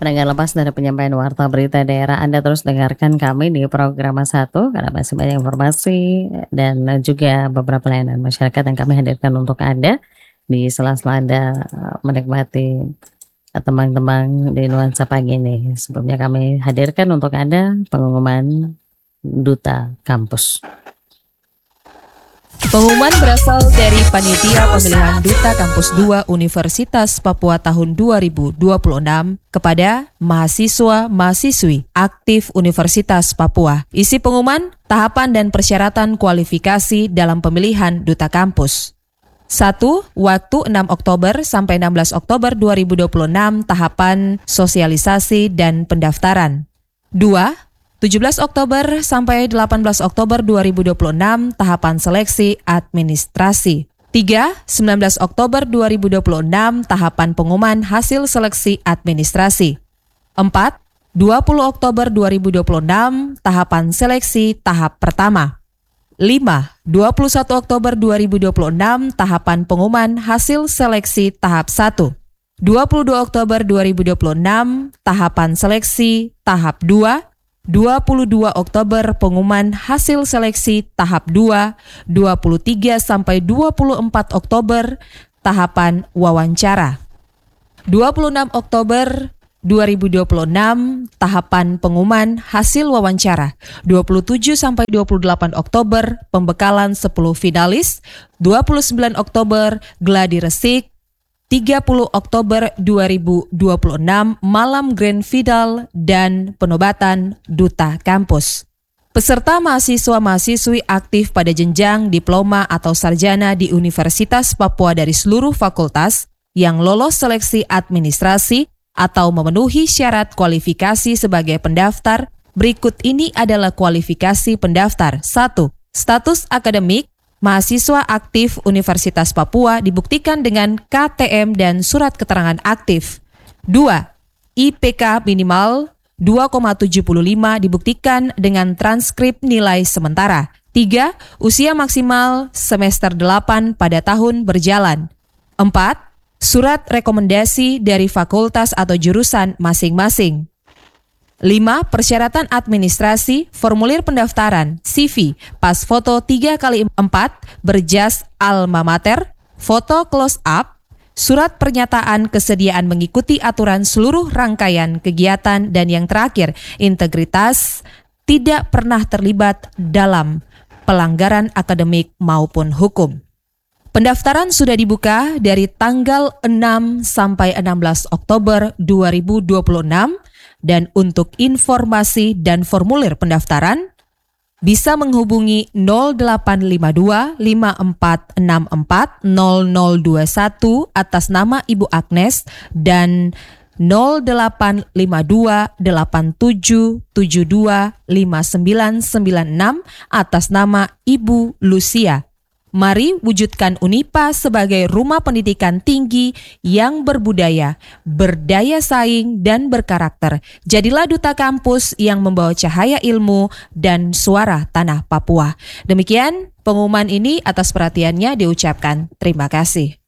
Pendengar lepas dari penyampaian warta berita daerah, Anda terus dengarkan kami di program satu karena masih banyak informasi dan juga beberapa layanan masyarakat yang kami hadirkan untuk Anda di sela-sela Anda menikmati teman-teman di nuansa pagi ini. Sebelumnya kami hadirkan untuk Anda pengumuman Duta Kampus. Pengumuman berasal dari Panitia Pemilihan Duta Kampus 2 Universitas Papua tahun 2026 kepada mahasiswa-mahasiswi aktif Universitas Papua. Isi pengumuman, tahapan dan persyaratan kualifikasi dalam pemilihan Duta Kampus. 1. Waktu 6 Oktober sampai 16 Oktober 2026 tahapan sosialisasi dan pendaftaran. 2. 17 Oktober sampai 18 Oktober 2026 tahapan seleksi administrasi. 3. 19 Oktober 2026 tahapan pengumuman hasil seleksi administrasi. 4. 20 Oktober 2026 tahapan seleksi tahap pertama. 5. 21 Oktober 2026 tahapan pengumuman hasil seleksi tahap 1. 22 Oktober 2026 tahapan seleksi tahap 2. 22 Oktober pengumuman hasil seleksi tahap 2, 23 sampai 24 Oktober tahapan wawancara. 26 Oktober 2026 tahapan pengumuman hasil wawancara. 27 sampai 28 Oktober pembekalan 10 finalis. 29 Oktober gladi resik. 30 Oktober 2026 malam grand final dan penobatan Duta Kampus. Peserta mahasiswa-mahasiswi aktif pada jenjang diploma atau sarjana di Universitas Papua dari seluruh fakultas yang lolos seleksi administrasi atau memenuhi syarat kualifikasi sebagai pendaftar. Berikut ini adalah kualifikasi pendaftar. 1. Status akademik. Mahasiswa aktif Universitas Papua dibuktikan dengan KTM dan surat keterangan aktif. 2. IPK minimal 2,75 dibuktikan dengan transkrip nilai sementara. 3. Usia maksimal semester 8 pada tahun berjalan. 4. Surat rekomendasi dari fakultas atau jurusan masing-masing. 5. Persyaratan administrasi, formulir pendaftaran, CV, pas foto 3x4, berjas alma mater, foto close up, surat pernyataan kesediaan mengikuti aturan seluruh rangkaian kegiatan, dan yang terakhir, integritas, tidak pernah terlibat dalam pelanggaran akademik maupun hukum. Pendaftaran sudah dibuka dari tanggal 6 sampai 16 Oktober 2026. Dan untuk informasi dan formulir pendaftaran, bisa menghubungi 0852 5464 0021 atas nama Ibu Agnes dan 0852 8772 5996 atas nama Ibu Lucia. Mari wujudkan Unipa sebagai rumah pendidikan tinggi yang berbudaya, berdaya saing, dan berkarakter. Jadilah duta kampus yang membawa cahaya ilmu dan suara tanah Papua. Demikian pengumuman ini, atas perhatiannya diucapkan terima kasih.